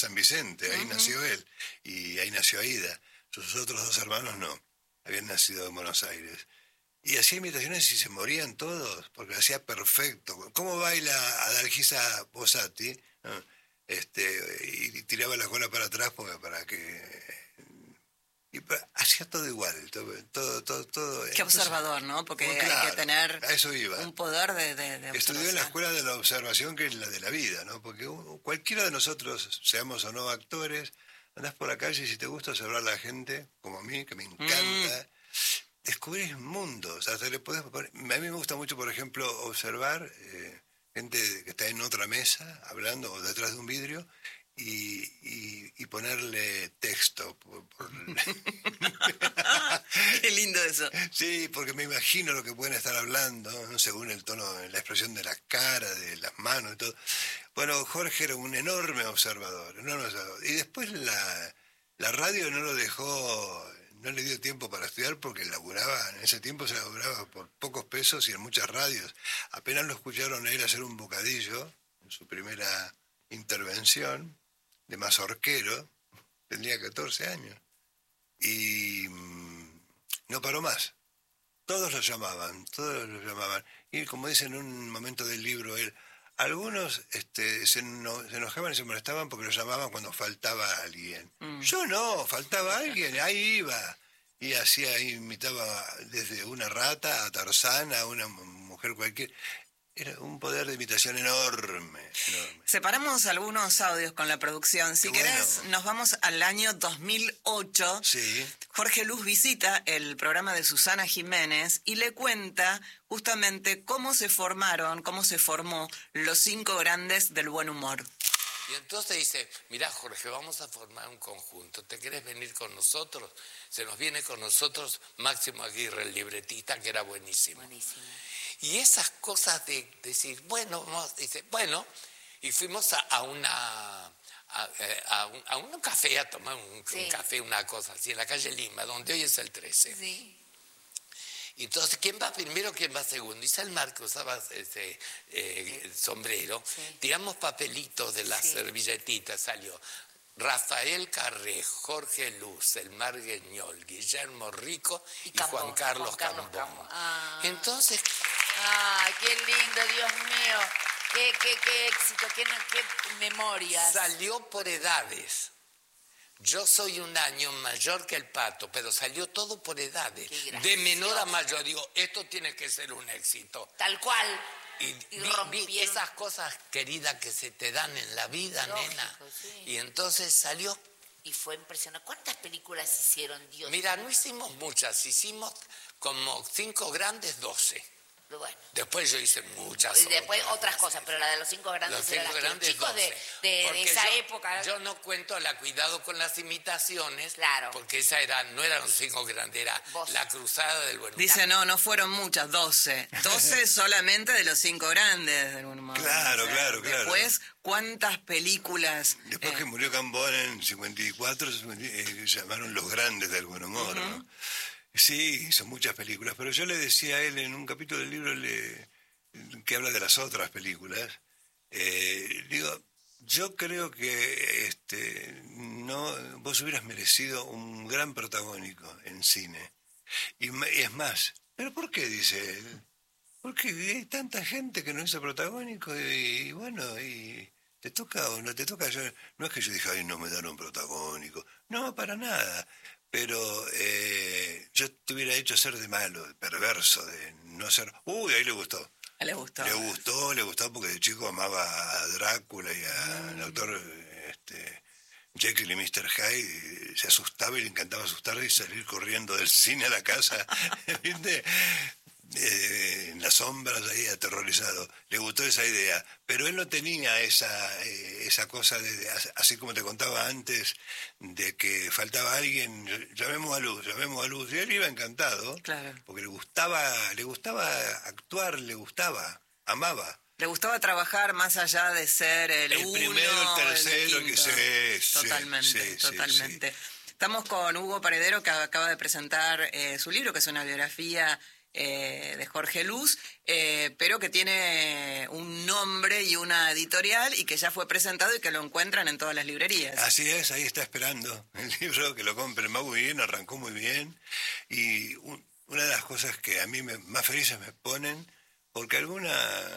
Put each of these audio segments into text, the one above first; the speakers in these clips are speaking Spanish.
San Vicente, ahí nació él, y ahí nació Aida. Sus otros 2 hermanos no, habían nacido en Buenos Aires. Y hacía imitaciones y se morían todos, porque lo hacía perfecto. ¿Cómo baila Adalgisa Bosati? ¿No? Y tiraba la cola para atrás para que... hacía todo igual, todo. Qué Entonces, observador, ¿no? Porque claro, hay que tener a eso iba. un poder de observación. Estudió en la escuela de la observación, que es la de la vida, ¿no? Porque cualquiera de nosotros, seamos o no actores, andás por la calle y si te gusta observar a la gente, como a mí, que me encanta, descubrís mundos. Hasta le podés poner... A mí me gusta mucho, por ejemplo, observar gente que está en otra mesa, hablando, o detrás de un vidrio, y ponerle texto. Qué lindo eso. Sí, porque me imagino lo que pueden estar hablando, ¿no? Según el tono, la expresión de la cara, de las manos y todo. Bueno, Jorge era un enorme observador, y después la radio no lo dejó, no le dio tiempo para estudiar porque laburaba, en ese tiempo se laburaba por pocos pesos y en muchas radios. Apenas lo escucharon a él hacer un bocadillo en su primera intervención de mazorquero, tendría 14 años, y no paró más. Todos lo llamaban. Y como dice en un momento del libro él, algunos se enojaban y se molestaban porque lo llamaban cuando faltaba alguien. Yo no, faltaba alguien, ahí iba. Y imitaba desde una rata a Tarzán, a una mujer cualquiera. Era un poder de imitación enorme. Separamos algunos audios con la producción. Si querés, nos vamos al año 2008. Sí. Jorge Luz visita el programa de Susana Jiménez y le cuenta justamente cómo se formó los 5 grandes del buen humor. Y entonces dice, mirá Jorge, vamos a formar un conjunto, ¿te querés venir con nosotros? Se nos viene con nosotros Máximo Aguirre, el libretista, que era buenísimo. Y esas cosas de decir, bueno, y fuimos a un café, a tomar un café, una cosa así, en la calle Lima, donde hoy es el 13. Sí. Y entonces, ¿quién va primero, quién va segundo? Y Salmar, que usaba el sombrero, tiramos papelitos de las servilletitas, salió Rafael Carré, Jorge Luz, Elmar Guiñol, Guillermo Rico y Juan Carlos Cambón. Entonces... ¡Ay, qué lindo, Dios mío! ¡Qué éxito, qué memorias! Salió por edades. Yo soy un año mayor que el Pato, pero salió todo por edades. De menor a mayor. Digo, esto tiene que ser un éxito. Tal cual. Y vi esas cosas queridas que se te dan en la vida, nena. Sí. Y entonces salió. Y fue impresionante. ¿Cuántas películas hicieron, Dios? Mira, no hicimos muchas. Hicimos como 5 grandes, 12. Bueno. Después yo hice muchas y después otras cosas, pero la de los 5 grandes los 5 grandes, chicos 12. de esa época. Yo no cuento la cuidado con las imitaciones, claro, porque no eran los 5 grandes, era la cruzada del buen humor. Dice, no fueron muchas, 12. 12 solamente de los 5 grandes del buen humor. Claro. Después, ¿cuántas películas? Después que murió Cambón en 54, llamaron Los Grandes del Buen Humor, ¿no? Sí, hizo muchas películas, pero yo le decía a él en un capítulo del libro que habla de las otras películas, digo, yo creo que vos hubieras merecido un gran protagónico en cine. Y es más, ¿pero por qué? Dice él. Porque hay tanta gente que no hizo protagónico y bueno, y te toca o no te toca. No es que yo dije, ay, no me dan un protagónico. No, para nada. Pero yo te hubiera hecho ser de malo, de perverso, de no ser... ahí le gustó. Le gustó. Le gustó porque de chico amaba a Drácula y al autor Jekyll y Mr. Hyde, se asustaba y le encantaba asustarle y salir corriendo del cine a la casa, ¿viste? En las sombras ahí aterrorizado. Le gustó esa idea, pero él no tenía esa cosa de así como te contaba antes, de que faltaba alguien, llamemos a Luz, y él iba encantado, claro, porque le gustaba actuar, amaba. Le gustaba trabajar más allá de ser el primero, el tercero, el que se... Totalmente. Estamos con Hugo Paredero, que acaba de presentar su libro, que es una biografía de Jorge Luz, pero que tiene un nombre y una editorial y que ya fue presentado y que lo encuentran en todas las librerías. Así es, ahí está esperando el libro, que lo compren. Va muy bien, arrancó muy bien. Y una de las cosas que a mí más felices me ponen, porque alguna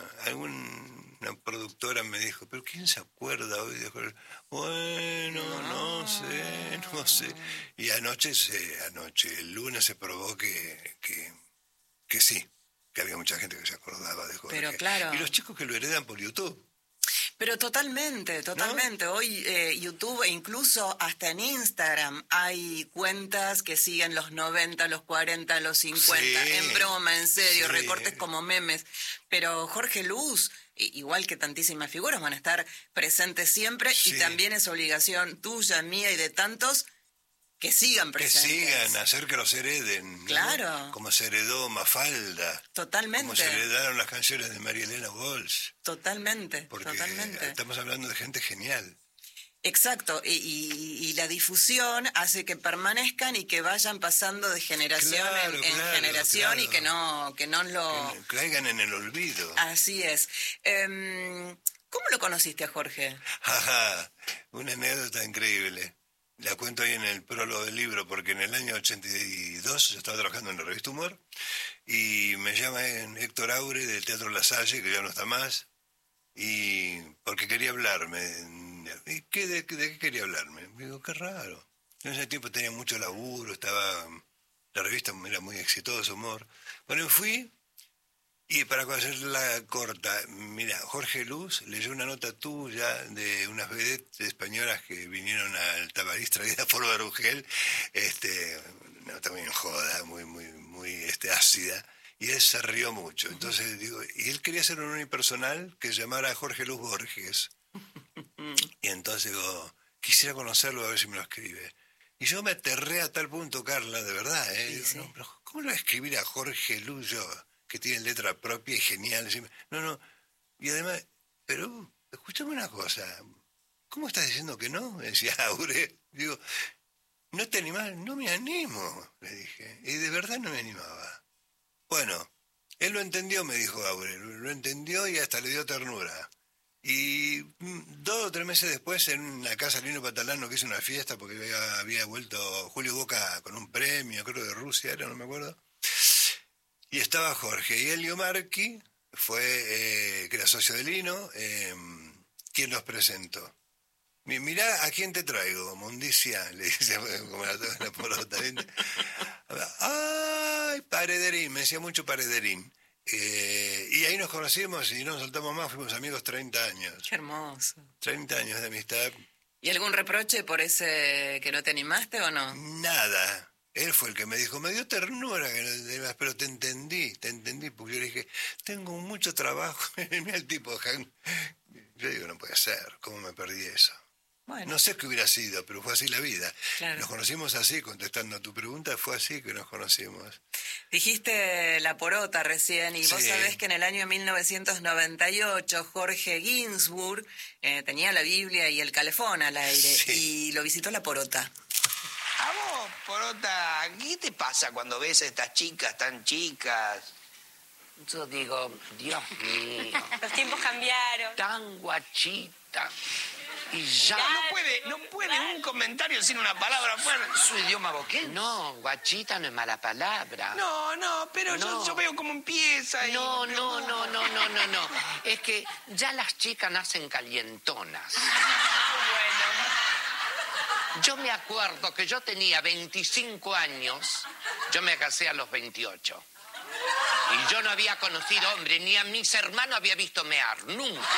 productora me dijo, pero ¿quién se acuerda hoy de Jorge? Bueno, no sé. Y anoche, el lunes se probó que sí, que había mucha gente que se acordaba de Jorge. Pero claro. Y los chicos que lo heredan por YouTube. Pero totalmente. ¿No? Hoy YouTube e incluso hasta en Instagram hay cuentas que siguen los 90, los 40, los 50, sí, en broma, en serio, sí. recortes como memes. Pero Jorge Luz, igual que tantísimas figuras, van a estar presentes siempre sí. y también es obligación tuya, mía y de tantos que sigan presentes. Que sigan, hacer que los hereden. Claro. ¿No? Como se heredó Mafalda. Totalmente. Como se heredaron las canciones de María Elena Walsh. Totalmente. Porque totalmente. estamos hablando de gente genial. Exacto, y la difusión hace que permanezcan y que vayan pasando de generación en generación, claro. Y que no lo... Que caigan en el olvido. Así es. ¿Cómo lo conociste a Jorge? Una anécdota increíble. La cuento ahí en el prólogo del libro, porque en el año 82 yo estaba trabajando en la revista Humor y me llama Héctor Aure del Teatro La Salle, que ya no está más, y porque quería hablarme. ¿Y de qué quería hablarme? Digo, qué raro. En ese tiempo tenía mucho laburo, la revista era muy exitosa, Humor. Bueno, fui, y para hacerla corta, mira, Jorge Luz leyó una nota tuya de unas vedettes españolas que vinieron al Tabarís traída por Barugel, también joda, muy ácida, y él se rió mucho. Entonces digo, y él quería hacer un unipersonal que se llamara Jorge Luz Borges. Y entonces digo, quisiera conocerlo, a ver si me lo escribe. Y yo me aterré a tal punto, Carla, de verdad, Sí, sí. No, pero ¿cómo lo voy a escribir a Jorge Luz yo, que tiene letra propia y genial? No, y además, pero escúchame una cosa, ¿cómo estás diciendo que no? Me decía Aure. Digo, ¿no te animás? No me animo, le dije, y de verdad no me animaba. Bueno, él lo entendió, me dijo Aure, lo entendió y hasta le dio ternura. Y 2 o 3 meses después, en la casa Lino Patalano, que hizo una fiesta porque había vuelto Julio Boca con un premio, creo de Rusia, no me acuerdo. Y estaba Jorge. Y Elio Marchi fue, que era socio de Lino, quien los presentó. Mirá a quién te traigo, Mundicia, le dice, como la porota. ¡Ay, Parederín! Me decía mucho Parederín. Y ahí nos conocimos y no nos soltamos más, fuimos amigos 30 años. Qué hermoso. 30 años de amistad. ¿Y algún reproche por ese que no te animaste o no? Nada. Él fue el que me dijo, me dio ternura, pero te entendí, porque yo le dije, tengo mucho trabajo. Mira el tipo, yo digo, no puede ser, ¿cómo me perdí eso? Bueno. No sé qué hubiera sido, pero fue así la vida. Claro. Nos conocimos así, contestando a tu pregunta, fue así que nos conocimos. Dijiste La Porota recién, y vos sabés que en el año 1998 Jorge Ginsburg tenía la Biblia y el calefón al aire, y lo visitó La Porota. A vos, Porota, ¿qué te pasa cuando ves a estas chicas tan chicas? Yo digo, Dios mío. Los tiempos cambiaron. Tan guachita. Y ya. No puede un comentario sin una palabra fuera. ¿Su idioma boquense? No, guachita no es mala palabra. No, pero no. Yo veo cómo empieza y... No. Es que ya las chicas nacen calientonas. Yo me acuerdo que yo tenía 25 años, yo me casé a los 28. Y yo no había conocido hombre, ni a mis hermanos había visto mear, nunca.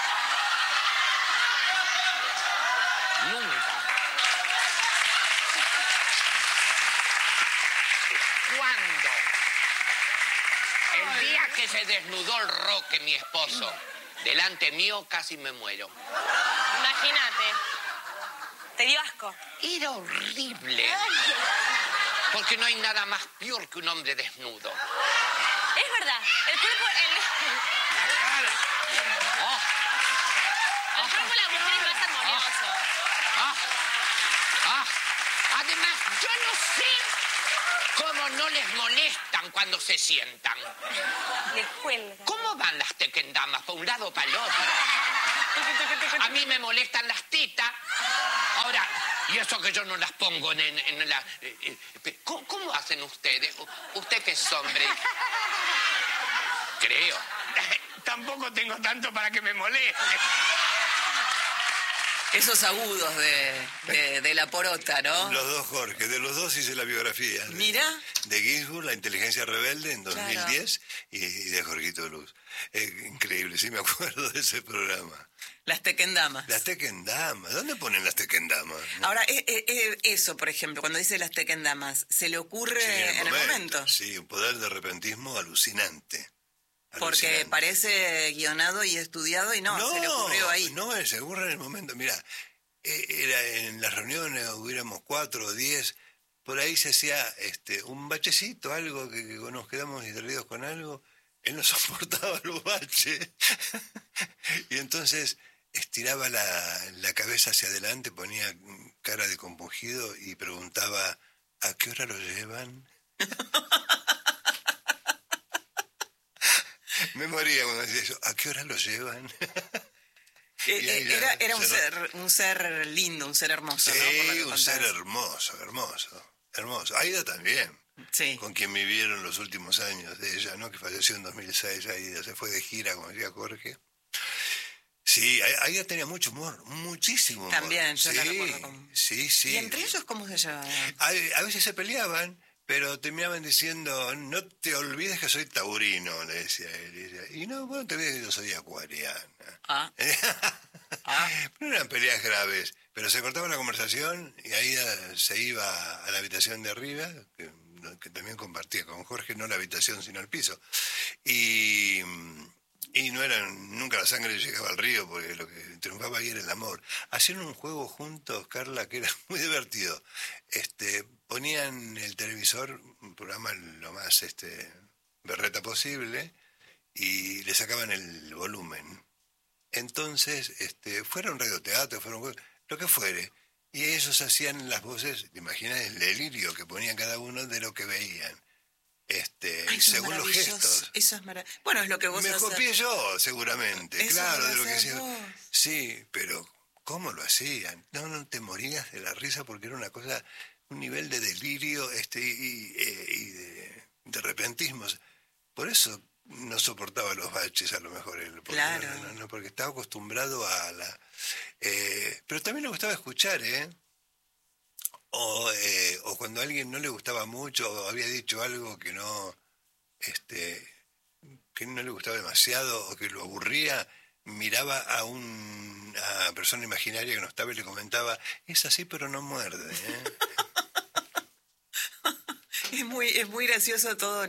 Nunca. ¿Cuándo? El día que se desnudó el Roque, mi esposo, delante mío casi me muero. Imagínate. ¿Te dio asco? Era horrible. Porque no hay nada más peor que un hombre desnudo. Es verdad. El cuerpo... El cuerpo de la mujer es más armonioso. Además, yo no sé ¿Cómo no les molestan cuando se sientan? Le cuelga. ¿Cómo van las tequendamas? ¿Para un lado o para el otro? A mí me molestan las tetas. Ahora, y eso que yo no las pongo en la... ¿Cómo hacen ustedes? Usted que es hombre. Creo. Tampoco tengo tanto para que me moleste. Esos agudos de la porota, ¿no? Los dos Jorge, de los dos hice la biografía. Mira. De Ginsburg, La inteligencia rebelde, en 2010, y de Jorgito Luz. Increíble, sí me acuerdo de ese programa. Las tequendamas. Las tequendamas, ¿dónde ponen las tequendamas? Ahora, eso, por ejemplo, cuando dice las tequendamas, ¿se le ocurre Sí, en el momento? Sí, un poder de repentismo alucinante. Porque Alucinante. parece guionado y estudiado y no, se le ocurrió ahí. No, se ocurre en el momento. Mira, era en las reuniones, hubiéramos 4 o 10, por ahí se hacía un bachecito, algo que nos quedamos distraídos con algo. Él no soportaba los baches. Y entonces estiraba la cabeza hacia adelante, ponía cara de compungido y preguntaba, ¿a qué hora lo llevan? Me moría cuando decía eso. ¿A qué hora lo llevan? Era un ser lindo, un ser hermoso, Sí, ¿no? Por lo que un contás. ser hermoso. Aida también, Sí. con quien vivieron los últimos años de ella, ¿no? Que falleció en 2006, Aida se fue de gira, como decía Jorge. Sí, Aida tenía mucho humor, muchísimo humor. También, yo la recuerdo como... Sí. ¿Y entre ellos cómo se llevaban? A veces se peleaban, pero terminaban diciendo, no te olvides que soy taurino, le decía él. Y no, bueno, te olvides que yo soy acuariana. Ah. No eran peleas graves, pero se cortaba la conversación y Aida se iba a la habitación de arriba, que también compartía con Jorge, no la habitación sino el piso. Y nunca la sangre llegaba al río, porque lo que triunfaba ahí era el amor. Hacían un juego juntos, Carla, que era muy divertido. Ponían el televisor, un programa lo más berreta posible, y le sacaban el volumen. Entonces, fuera un radioteatro, lo que fuere, y ellos hacían las voces, ¿te imaginas el delirio que ponían cada uno de lo que veían? Ay, según los gestos. Eso es maravilloso. Bueno, es lo que vos Me haces. copié yo, seguramente, Eso claro, lo de lo que haces hacía. vos. Sí, pero ¿cómo lo hacían? No te morías de la risa porque era una cosa, un nivel de delirio y de repentismo. Por eso no soportaba los baches a lo mejor él, porque, Claro. porque estaba acostumbrado a la... pero también le gustaba escuchar, o cuando a alguien no le gustaba mucho o había dicho algo que no le gustaba demasiado o que lo aburría, miraba a una persona imaginaria que no estaba y le comentaba, es así pero no muerde, Es muy gracioso todo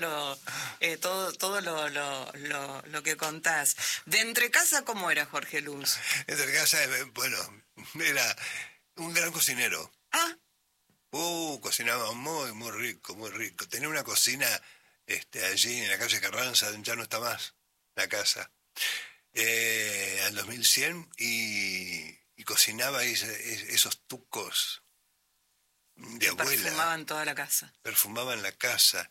lo que contás. De entre casa, ¿cómo era Jorge Luz? Entre casa, bueno, era un gran cocinero. Ah, Cocinaba muy rico, muy rico. Tenía una cocina allí en la calle Carranza, ya no está más la casa, al 2100, y cocinaba esos tucos de abuela. perfumaban toda la casa. Perfumaban la casa.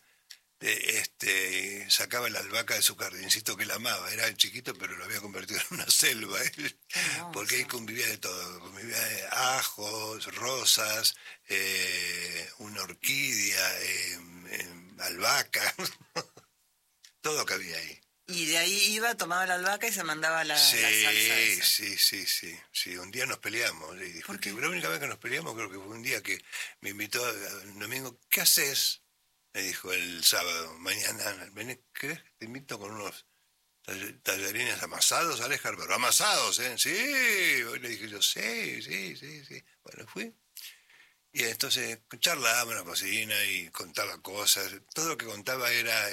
Sacaba la albahaca de su jardincito que la amaba. Era chiquito, pero lo había convertido en una selva. Porque ahí convivía de todo. Convivía de ajos, rosas, una orquídea, albahaca. Todo cabía ahí. Y de ahí iba, tomaba la albahaca y se mandaba la salsa esa. Sí. Un día nos peleamos. Y discutimos. La única vez que nos peleamos creo que fue un día que me invitó el domingo. ¿Qué haces? Me dijo el sábado, mañana, ¿querés que te invito con unos tallarines amasados, Alejar? Pero amasados, ¿eh? Sí. Le dije yo, sí. Bueno, fui. Y entonces charlaba en la cocina y contaba cosas. Todo lo que contaba era,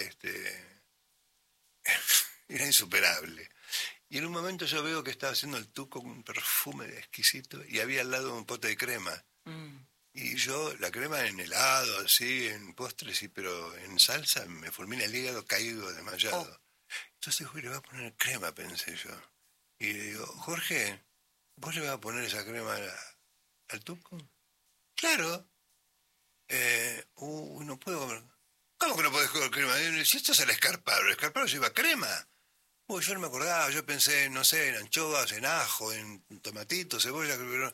era insuperable. Y en un momento yo veo que estaba haciendo el tuco con un perfume exquisito y había al lado un pote de crema. Y yo, la crema en helado, así, en postres, sí, pero en salsa me fulmina el hígado caído, desmayado. Entonces, le voy a poner crema, pensé yo. Y le digo, Jorge, ¿vos le vas a poner esa crema al tuco? Claro. No puedo comer. ¿Cómo que no podés comer crema? Si esto es el escarpado lleva crema. Uy, yo no me acordaba, yo pensé, no sé, en anchoas, en ajo, en tomatito, cebolla, pero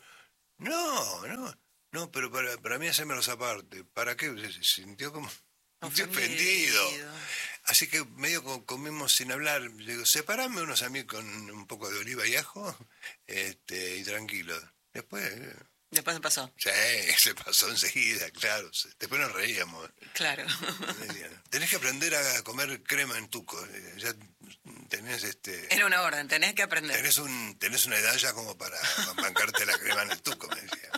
no, pero para mí hacérmelos aparte. ¿Para qué? Se sintió como ofendido. Así que medio comimos sin hablar. Digo, separame unos a mí con un poco de oliva y ajo, y tranquilo. Después se pasó. Sí, se pasó enseguida, claro. Después nos reíamos. Claro. Tenés que aprender a comer crema en tuco. Ya tenés Era una orden, tenés que aprender. Tenés una edad ya como para bancarte la crema en el tuco, me decía.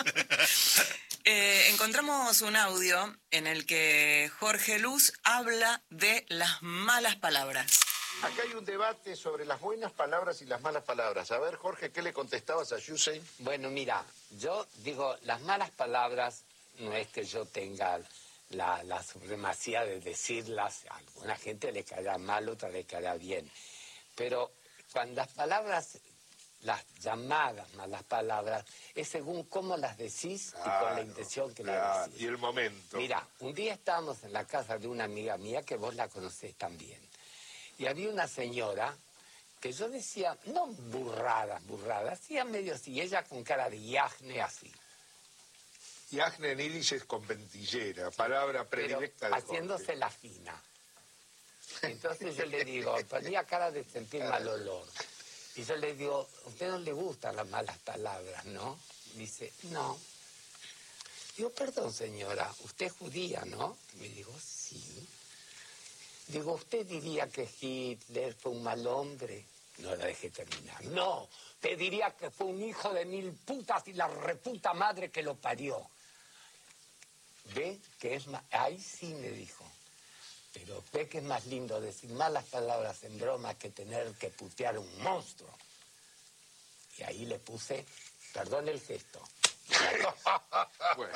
Encontramos un audio en el que Jorge Luz habla de las malas palabras. Acá hay un debate sobre las buenas palabras y las malas palabras. A ver, Jorge, ¿qué le contestabas a Yusei? Bueno, mira, yo digo, las malas palabras no es que yo tenga la supremacía de decirlas. A alguna gente le caerá mal, otra le caerá bien. Pero cuando las palabras, las llamadas malas palabras, es según cómo las decís y con la intención que las decís. Y el momento. Mira, un día estábamos en la casa de una amiga mía que vos la conocés también. Y había una señora que yo decía, no burrada, hacía medio así, ella con cara de yajne así. Yajne en yiddish es con ventillera, palabra predilecta de Jorge. Haciéndose la fina. Entonces yo le digo, ponía cara de sentir mal olor. Y yo le digo, a usted no le gustan las malas palabras, ¿no? Dice, no. Digo, perdón señora, usted es judía, ¿no? Me digo, sí. Digo, ¿usted diría que Hitler fue un mal hombre? No la dejé terminar. No, te diría que fue un hijo de 1000 putas y la reputa madre que lo parió. ¿Ve que es más? Ahí sí me dijo. Pero ve que es más lindo decir malas palabras en broma que tener que putear a un monstruo. Y ahí le puse, perdón el gesto. Bueno.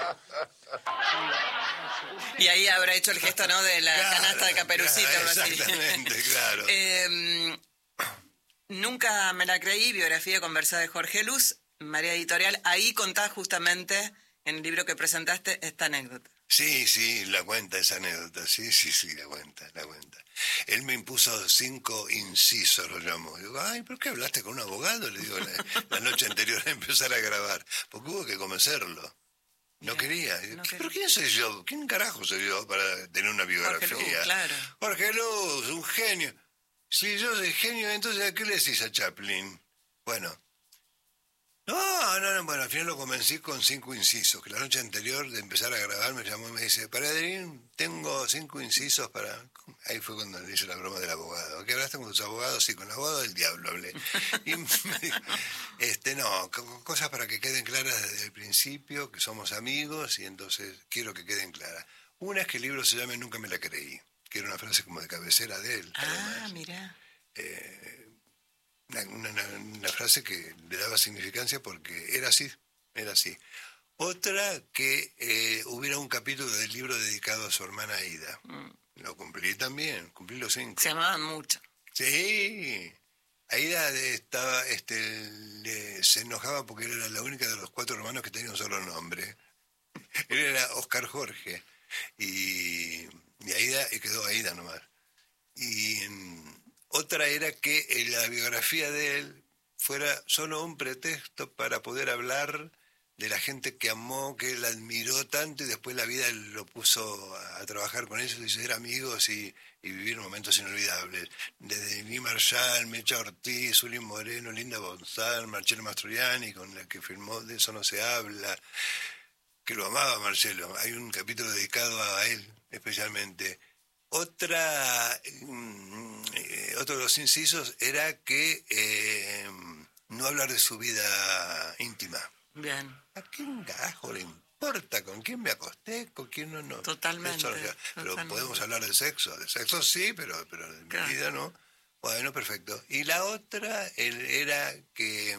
Y ahí habrá hecho el gesto, ¿no? De la canasta de Caperucita. Exactamente, claro. Nunca me la creí, biografía conversada de Jorge Luz, Marea Editorial. Ahí contás justamente, en el libro que presentaste, esta anécdota. Sí, la cuenta esa anécdota, sí, la cuenta. Él me impuso 5 incisos, lo llamó. Digo, ay, ¿por qué hablaste con un abogado? Le digo, la noche anterior a empezar a grabar, porque hubo que convencerlo. No quería. ¿Pero quién soy yo? ¿Quién carajo soy yo para tener una biografía? Jorge Luz, claro. Jorge Luz, un genio. Si yo soy genio, entonces ¿a qué le decís a Chaplin? Bueno. No, bueno, al final lo convencí con 5 incisos, que la noche anterior de empezar a grabar me llamó y me dice, Padrín, tengo 5 incisos para... Ahí fue cuando le hice la broma del abogado. ¿Qué hablaste con tus abogados? Sí, con el abogado del diablo hablé. Y me dijo, cosas para que queden claras desde el principio, que somos amigos, y entonces quiero que queden claras. Una es que el libro se llame Nunca me la creí, que era una frase como de cabecera de él. Ah, mira. Una frase que le daba significancia porque era así. Otra, que hubiera un capítulo del libro dedicado a su hermana Aida. Lo cumplí también, cumplí los 5. Se amaban mucho. Sí. Aida se enojaba porque él era la única de los 4 hermanos que tenía un solo nombre. Él era Oscar Jorge. Y Aida, y quedó Aida nomás. Y otra era que la biografía de él fuera solo un pretexto para poder hablar de la gente que amó, que él admiró tanto, y después la vida lo puso a trabajar con ellos y ser amigos y vivir momentos inolvidables. Desde Lee Marshall, Mecha Ortiz, Uli Moreno, Linda González, Marcello Mastroianni, con la que filmó De eso no se habla, que lo amaba Marcello. Hay un capítulo dedicado a él especialmente. Otro de los incisos era que no hablar de su vida íntima. Bien. ¿A quién carajo le importa con quién me acosté, con quién no? Totalmente. Pero podemos hablar de sexo. De sexo sí, pero de mi vida no. Bueno, perfecto. Y la otra era que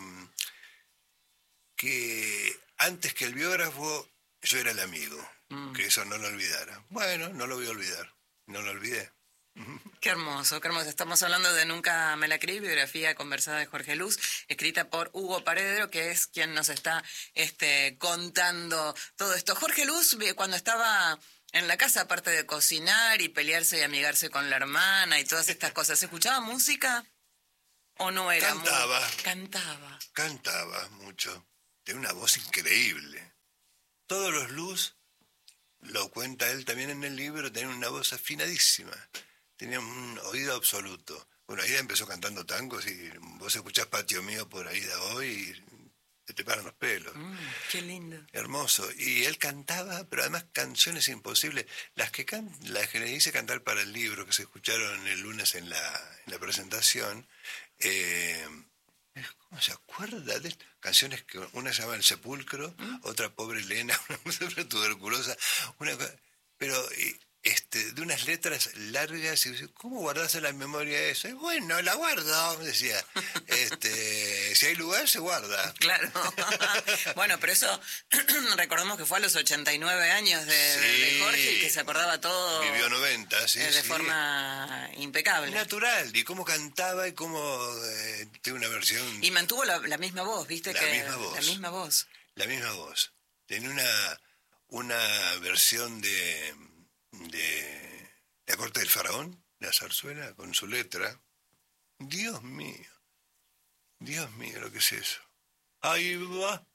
antes que el biógrafo yo era el amigo. Que eso no lo olvidara. Bueno, no lo voy a olvidar. No lo olvidé. Qué hermoso, qué hermoso. Estamos hablando de Nunca me la creí, biografía conversada de Jorge Luz, escrita por Hugo Paredero, que es quien nos está contando todo esto. Jorge Luz, cuando estaba En la casa, aparte de cocinar y pelearse y amigarse con la hermana y todas estas cosas, ¿se escuchaba música o no era? Cantaba. Cantaba mucho. Tenía una voz increíble. Todos los Luz, lo cuenta él también en el libro, tenían una voz afinadísima. Tenían un oído absoluto. Bueno, Aida empezó cantando tangos y vos escuchás Patio Mío por Aida hoy y te paran los pelos. Qué lindo. Hermoso. Y él cantaba, pero además canciones imposibles. Las que le hice cantar para el libro, que se escucharon el lunes en la presentación, ¿cómo se acuerda de esto? Canciones que una se llama El Sepulcro, otra Pobre Elena, una tuberculosa, pero de unas letras largas, y ¿cómo guardás en la memoria eso? Y bueno, la guardo, decía. Si hay lugar, se guarda. Claro. Bueno, pero eso, recordemos que fue a los 89 años de Jorge y que se acordaba todo. Vivió 90, sí. De forma impecable. Natural, y cómo cantaba y cómo tiene una versión. Y mantuvo la misma voz, ¿viste? La misma voz. La misma voz. Tenía una versión de La Corte del Faraón, la zarzuela, con su letra. Dios mío, lo que es eso. Ahí va.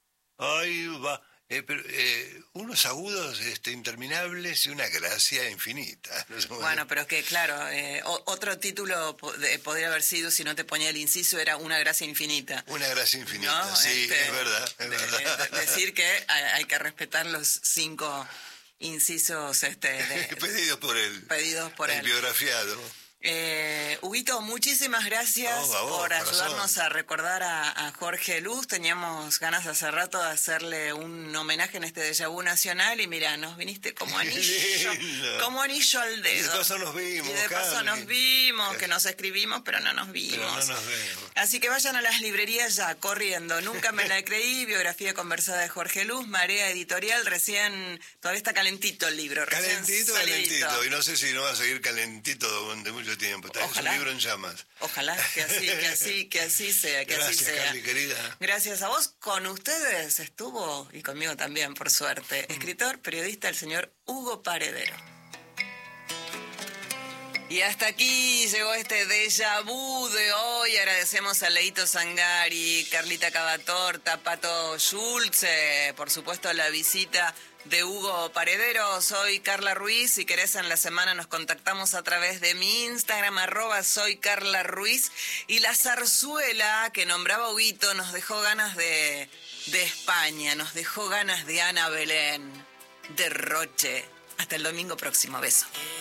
Unos agudos interminables y una gracia infinita. Bueno, pero es que, claro, otro título podría haber sido, si no te ponía el inciso, era Una gracia infinita. Una gracia infinita, ¿no? Sí, es verdad. Decir que hay que respetar los 5 incisos pedidos por él. El biografiado. Huguito, muchísimas gracias por ayudarnos a recordar a Jorge Luz. Teníamos ganas hace rato de hacerle un homenaje en este déjà vu nacional y mira, nos viniste como anillo al dedo. Y de paso nos vimos. Que nos escribimos, pero no nos vimos. Así que vayan a las librerías ya, corriendo. Nunca me la creí, biografía conversada de Jorge Luz, Marea Editorial, todavía está calentito el libro. Calentito. Y no sé si no va a seguir calentito durante mucho tiempo. Es un libro en llamas. Ojalá que así sea. Gracias, Carly, querida. Gracias a vos. Con ustedes estuvo, y conmigo también, por suerte, escritor, periodista, el señor Hugo Paredero. Y hasta aquí llegó este déjà vu de hoy. Agradecemos a Leito Sangari, Carlita Cavatorta, Pato Schulze, por supuesto la visita de Hugo Paredero. Soy Carla Ruiz. Si querés, en la semana nos contactamos a través de mi Instagram, @soycarlaruiz. Y la zarzuela que nombraba Huguito nos dejó ganas de España, nos dejó ganas de Ana Belén, de Roche. Hasta el domingo próximo. Beso.